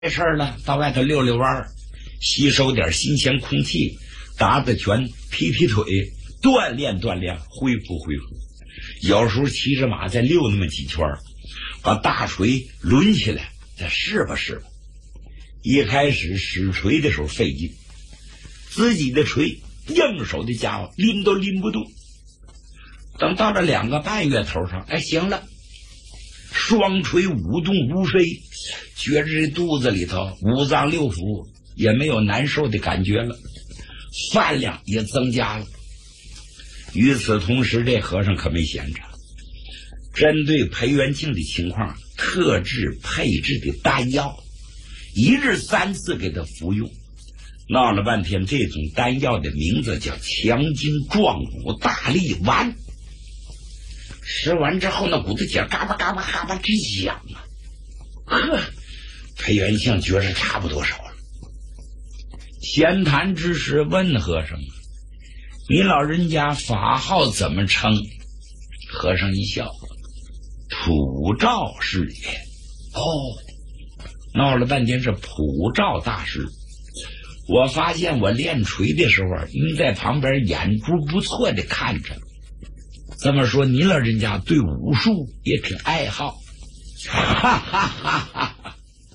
没事了，到外头溜溜弯儿，吸收点新鲜空气，打打拳，踢踢腿，锻炼锻炼，恢复恢复。有时候骑着马再溜那么几圈，把大锤抡起来，再试吧试吧。一开始使锤的时候费劲，自己的锤硬手的家伙拎都拎不动。等到了2个半月头上，哎，行了，双锤舞动无声，觉着这肚子里头五脏六腑也没有难受的感觉了，饭量也增加了。与此同时，这和尚可没闲着，针对裴元庆的情况特制配置的丹药，一日3次给他服用。闹了半天，这种丹药的名字叫强筋壮骨大力丸。吃完之后，那骨头节嘎巴嘎巴嘎巴直响啊！呵，裴元庆觉着差不多少了。闲谈之时，问和尚：“你老人家法号怎么称？”和尚一笑：“普照是也。”哦，闹了半天是普照大师。我发现我练锤的时候，您在旁边眼珠不错的看着。这么说，您老人家对武术也挺爱好。哈哈哈哈！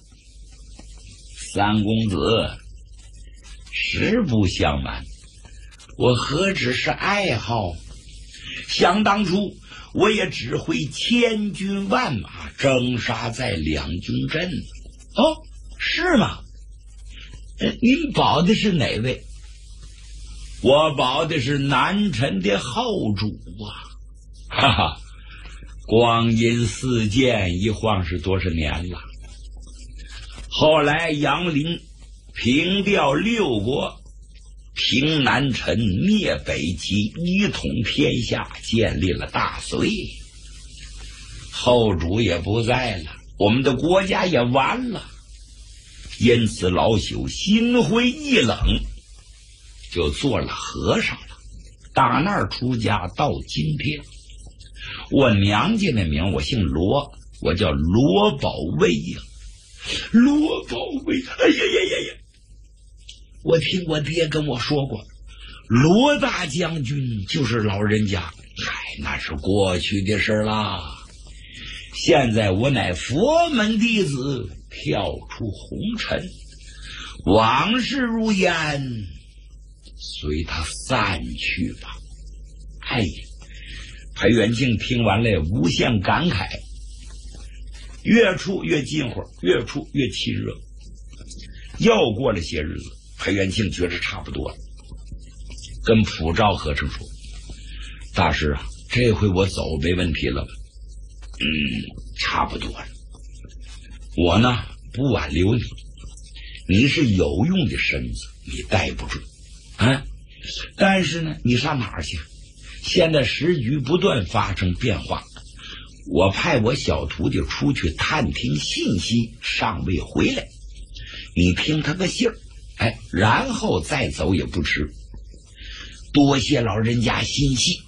三公子，实不相瞒，我何止是爱好，想当初我也指挥千军万马征杀在两军阵。哦，是吗？您保的是哪位？我保的是南陈的后主啊！哈哈，光阴似箭，一晃是多少年了。后来杨林平调6国，平南陈，灭北齐，一统天下，建立了大隋。后主也不在了，我们的国家也完了。因此老朽心灰意冷，就做了和尚了。打那儿出家到今天，我娘家的名我姓罗，我叫罗宝威呀。罗宝威，哎呀呀呀呀！我听我爹跟我说过，罗大将军就是老人家。嗨，那是过去的事啦。现在我乃佛门弟子，跳出红尘，往事如烟，随它散去吧。哎呀，裴元庆听完了无限感慨，越处越近乎，越处越亲热。又过了些日子，裴元庆觉得差不多了，跟普照和尚说：“大师啊，这回我走没问题了吧？”“差不多了。我呢不挽留你，你是有用的身子，你带不住啊。但是呢，你上哪儿去？现在时局不断发生变化，我派我小徒弟出去探听信息，尚未回来，你听他个信儿，哎，然后再走也不迟。多谢老人家心细。”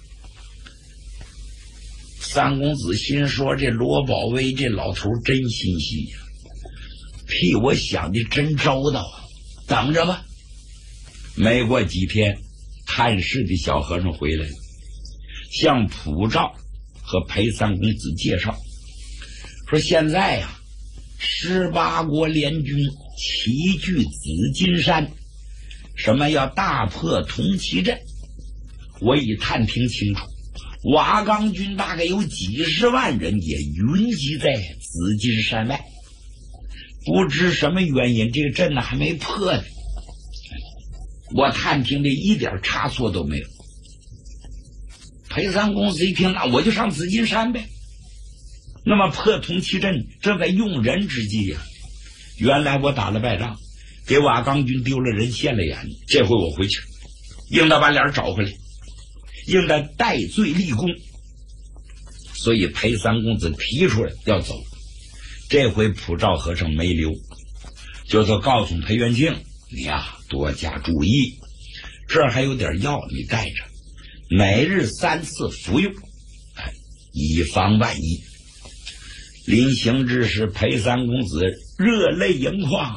三公子心说，这罗宝威这老头真心细呀，替我想的真周到啊！等着吧。没过几天，探视的小和尚回来了，向普照和裴三公子介绍说，现在呀，18国联军齐聚紫金山，什么要大破铜旗阵。我已探听清楚，瓦岗军大概有几十万人也云集在紫金山外，不知什么原因，这个阵呢还没破呢。我探听的一点差错都没有。裴三公子一听，那我就上紫金山呗。那么破铜旗阵正在用人之际呀，原来我打了败仗，给瓦岗军丢了人现了眼，这回我回去应当把脸找回来，应该戴罪立功。所以裴三公子提出来要走，这回普照和尚没留，就是告诉裴元庆，你呀多加注意，这儿还有点药你带着，每日3次服用，以防万一。临行之时，裴三公子热泪盈眶。